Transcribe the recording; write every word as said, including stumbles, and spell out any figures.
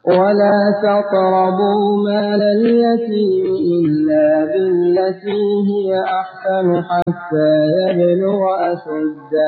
ولا تقربوا مال اليتيم إلا بالتي هي أحسن حتى يبلغ أشده